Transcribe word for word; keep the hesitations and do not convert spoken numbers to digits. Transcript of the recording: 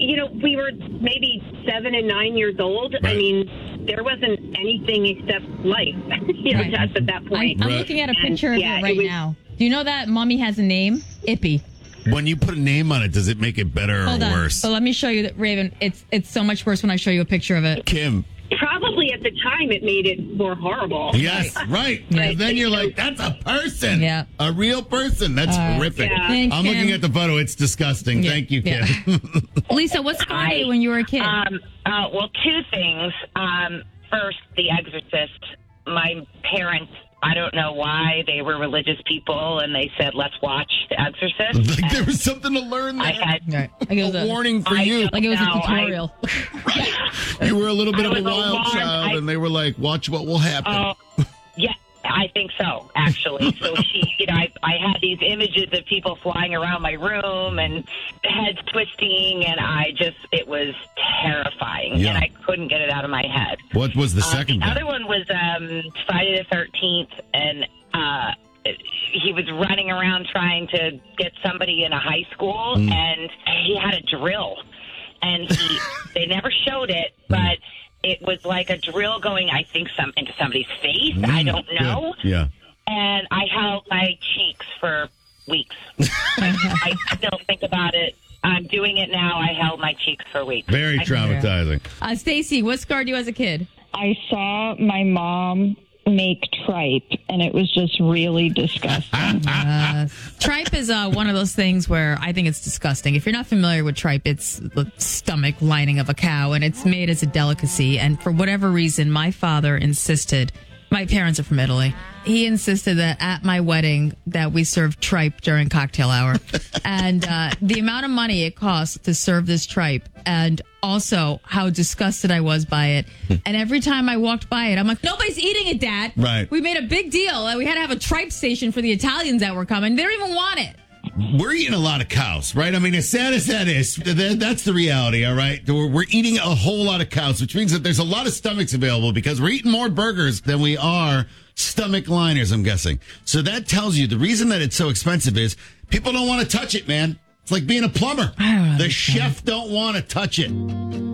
you know, we were maybe seven and nine years old. Right. I mean, there wasn't anything except life, you know, Right. to us at that point. I'm Right. looking at a And, picture of yeah, it it right was- now. Do you know that mommy has a name? Ippy. When you put a name on it, does it make it better or Hold on. worse? So let me show you that, Raven. It's it's so much worse when I show you a picture of it. Kim. Probably at the time it made it more horrible. Yes, right. Yeah. And then you're like, that's a person. Yeah. A real person. That's Uh, horrific. yeah. Thanks, I'm Kim. looking at the photo. It's disgusting. Yeah. Thank you, Kim. Yeah. Lisa, what scarred Hi. you when you were a kid? Um, uh, well, two things. Um, first, The Exorcist. My parents, I don't know why, they were religious people, and they said, let's watch The Exorcist. like there And was something to learn there. I had Right. Like it was a a, warning for I you. don't like it was know, a tutorial. You were a little bit I of a was wild alarmed. child, I- and they were like, watch what will happen. Oh, yeah, I think so, actually. So she, you know, I, I had these images of people flying around my room and heads twisting, and I just, it was terrifying, Yeah. and I couldn't get it out of my head. What was the Uh, second the thing? other one was um, Friday the thirteenth, and uh, he was running around trying to get somebody in a high school, Mm. and he had a drill, and he they never showed it, but it was like a drill going, I think, some into somebody's face. I don't know, Good. Yeah. and I held my cheeks for weeks. I still think about it. I'm doing it now. I held my cheeks for weeks. Very I- traumatizing. Uh, Stacy, what scarred you as a kid? I saw my mom make tripe, and it was just really disgusting. Uh, tripe is uh, one of those things where I think it's disgusting. If you're not familiar with tripe, it's the stomach lining of a cow, and it's made as a delicacy. And for whatever reason, my father insisted. My parents are from Italy. He insisted that at my wedding that we serve tripe during cocktail hour, and uh, the amount of money it costs to serve this tripe, and also how disgusted I was by it. And every time I walked by it, I'm like, nobody's eating it, Dad. Right. We made a big deal. and We had to have a tripe station for the Italians that were coming. They don't even want it. We're eating a lot of cows, right? I mean, as sad as that is, th- that's the reality, all right? We're, we're eating a whole lot of cows, which means that there's a lot of stomachs available because we're eating more burgers than we are stomach liners, I'm guessing. So that tells you the reason that it's so expensive is people don't want to touch it, man. It's like being a plumber. I don't The understand. chef don't want to touch it.